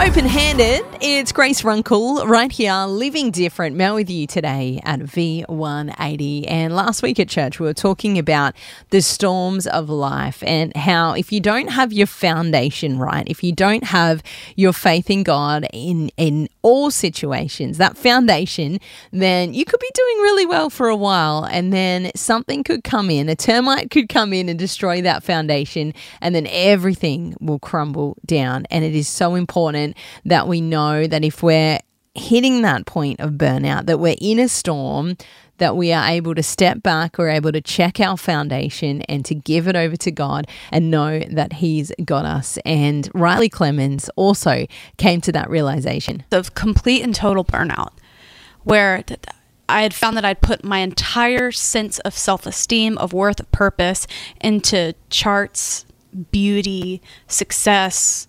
Open-handed, it's Grace Runkle right here, Living Different. Mel with you today at V180. And last week at church, we were talking about the storms of life and how if you don't have your foundation right, if you don't have your faith in God in all situations, that foundation, then you could be doing really well for a while and then something could come in, a termite could come in and destroy that foundation, and then everything will crumble down. And it is so important that we know that if we're hitting that point of burnout, that we're in a storm, that we are able to step back, we're able to check our foundation and to give it over to God and know that He's got us. And Riley Clemens also came to that realization of complete and total burnout, where I had found that I'd put my entire sense of self-esteem, of worth, of purpose into charts, beauty, success,